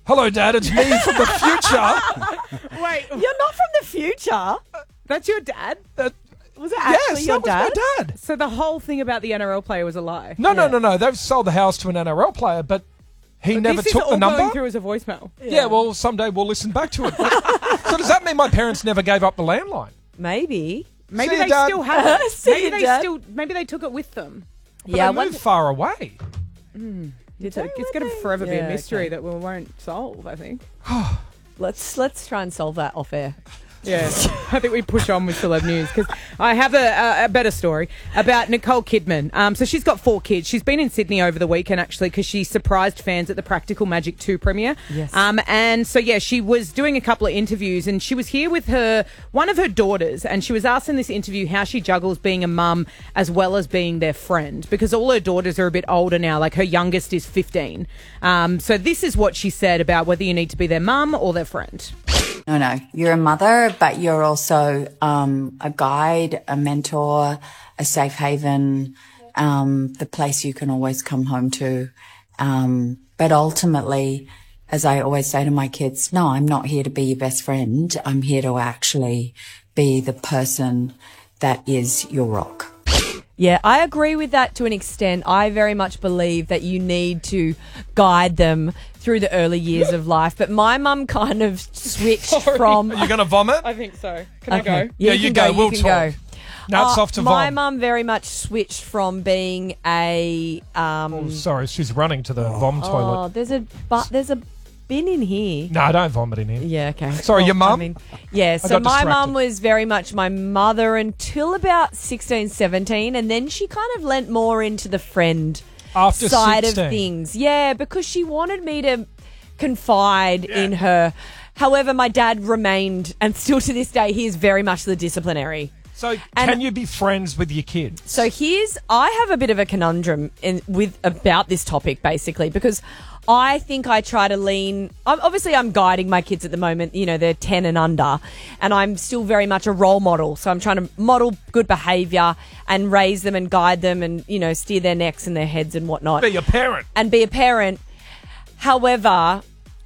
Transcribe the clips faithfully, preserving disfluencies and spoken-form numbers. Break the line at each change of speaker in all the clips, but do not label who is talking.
Hello, Dad. It's me from the future.
Wait,
You're not from the future.
that's your dad?
That-
Was it actually
yes,
your
that was
dad?
my dad.
So the whole thing about the N R L player was a lie?
No, no,
Yeah.
no, no. They've sold the house to an N R L player, but he never
this
took
is all
the number.
going through as a voicemail.
Yeah, well, someday we'll listen back to it. So does that mean my parents never gave up the landline?
Maybe.
Maybe
See you,
they
Dad.
still have it.
See
maybe
you,
they
Dad.
still. Maybe they took it with them.
But
yeah,
they
I
moved
wonder-
far away.
It's,
Don't
a, it's
let
going to
they-
forever be
Yeah,
a mystery
okay.
that we won't solve, I think.
Let's let's try and solve that off air.
Yeah, I think we push on with celeb news because I have a, a, a better story about Nicole Kidman. Um, so she's got four kids. She's been in Sydney over the weekend actually because she surprised fans at the Practical Magic two premiere.
Yes.
Um, and so yeah, she was doing a couple of interviews and she was here with her one of her daughters and she was asked in this interview how she juggles being a mum as well as being their friend because all her daughters are a bit older now. Like her youngest is fifteen. Um, so this is what she said about whether you need to be their mum or their friend.
No, no. You're a mother, but you're also um, a guide, a mentor, a safe haven, um, the place you can always come home to. Um, but ultimately, as I always say to my kids, no, I'm not here to be your best friend. I'm here to actually be the person that is your rock.
Yeah, I agree with that to an extent. I very much believe that you need to guide them through the early years of life. But my mum kind of switched from.
Are you going to vomit?
I think so. Can
Okay.
I go?
Yeah,
you
you
can
go.
go.
We'll
you can
talk.
go.
Now it's
Uh,
off to
My
vom.
mum very much switched from being a. Um,
Oh, sorry, she's running to the vom
oh,
toilet.
there's a but there's a bin in here.
No, don't vomit in here.
Yeah, okay.
Sorry, your mum?
I mean, yeah, so
got
my
distracted.
mum was very much my mother until about sixteen, seventeen, and then she kind of lent more into the friend
After
side
sixteen.
of things. Yeah, because she wanted me to confide in her. However, my dad remained, and still to this day, he is very much the disciplinary.
So
And-
can you be friends with your kids?
So here's, I have a bit of a conundrum in, with about this topic, basically, because I think I try to lean. I'm, obviously, I'm guiding my kids at the moment. You know, they're ten and under, and I'm still very much a role model. So I'm trying to model good behaviour and raise them and guide them, and you know, steer their necks and their heads and whatnot,
Be a parent.
and be a parent. However,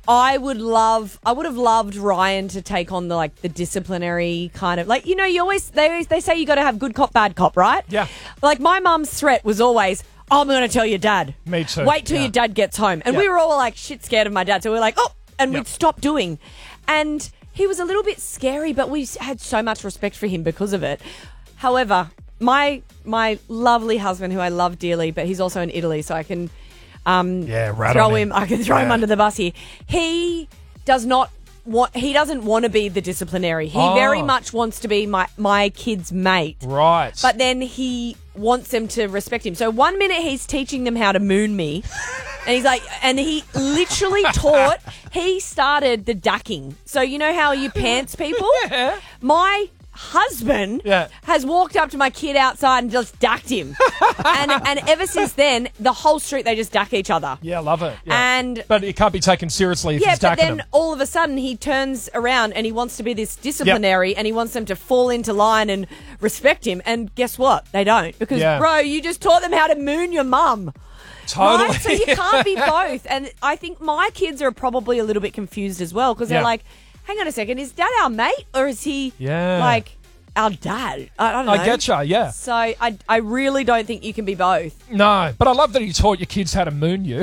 I would love, I would have loved Ryan to take on the like the disciplinary kind of like, you know, you always they always, they say you got to have good cop, bad cop, right?
Yeah.
Like my mum's threat was always, oh, I'm going to tell your dad.
Me too,
Wait till
yeah.
your dad gets home, and
Yeah.
we were all like shit scared of my dad, so we were like, oh, and
Yeah.
we'd stop doing, and he was a little bit scary, but we had so much respect for him because of it. However, my my lovely husband, who I love dearly, but he's also in Italy, so I can. Um,
Yeah, rat
throw
on
him.
him.
I can throw him
Yeah.
under the bus here. He does not want. He doesn't want to be the disciplinary. He
Oh.
very much wants to be my my kid's mate.
Right.
But then he wants them to respect him. So one minute he's teaching them how to moon me, and he's like, and he literally taught. He started the dacking. So you know how you pants people.
Yeah.
My husband
Yeah.
has walked up to my kid outside and just dacked him, and and ever since then, the whole street they just dack each other.
Yeah, love it. Yeah.
And-
but it can't be taken seriously if
Yeah,
he's
but
dacking
then
him.
all of a sudden he turns around and he wants to be this disciplinary and he wants them to fall into line and respect him. And guess what? They don't. Because,
Yeah.
bro, you just taught them how to moon your mum.
Totally.
Right? So you can't be both. And I think my kids are probably a little bit confused as well because
Yeah.
they're like, hang on a second, is dad our mate or is he
Yeah.
like our dad? I, I don't know.
I get ya, yeah.
So I, I really don't think you can be both.
No, but I love that he taught your kids how to moon you.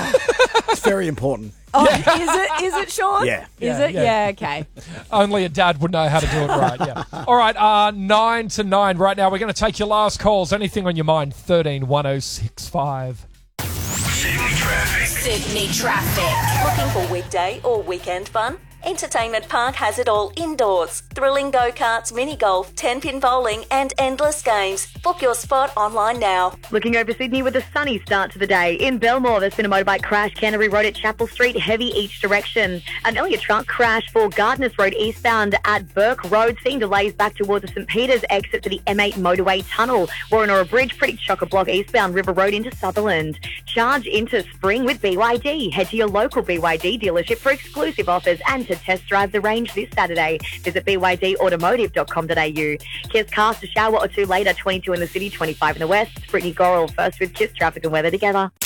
It's very important.
Oh, is it? Is it, Sean?
Yeah.
Is
Yeah,
it?
yeah.
Yeah, okay.
Only a dad would know how to do it right, yeah. All right, uh, nine to nine right now. We're going to take your last calls. Anything on your mind, thirteen one oh six five.
Sydney traffic.
Sydney traffic. Looking for weekday or weekend fun? Entertainment Park has it all indoors. Thrilling go-karts, mini golf, ten-pin bowling and endless games. Book your spot online now.
Looking over Sydney with a sunny start to the day. In Belmore, there's been a motorbike crash. Canterbury Road at Chapel Street, heavy each direction. An earlier truck crash for Gardners Road eastbound at Burke Road, seeing delays back towards the St Peters exit to the M eight motorway tunnel. Warrenora Bridge, pretty chock-a-block eastbound River Road into Sutherland. Charge into spring with B Y D. Head to your local B Y D dealership for exclusive offers and to test drive the range this Saturday. Visit b y d automotive dot com dot a u. Kiss cast a shower or two later, twenty-two in the city, twenty-five in the west. Brittany Gorrell first with Kiss traffic and weather together.